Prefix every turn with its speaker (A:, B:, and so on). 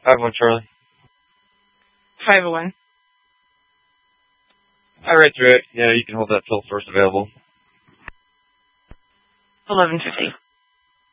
A: 5-1 Charlie.
B: 5-1.
A: I read through it. Yeah, you can hold that till first available.
B: 11:50.